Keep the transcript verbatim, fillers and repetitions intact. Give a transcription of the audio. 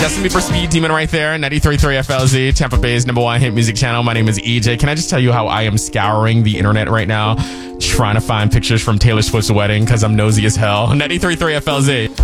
Justin Bieber Speed Demon right there. ninety-three point three F L Z, Tampa Bay's number one hit music channel. My name is E J. Can I just tell you how I am scouring the internet right now, trying to find pictures from Taylor Swift's wedding because I'm nosy as hell. ninety-three point three F L Z.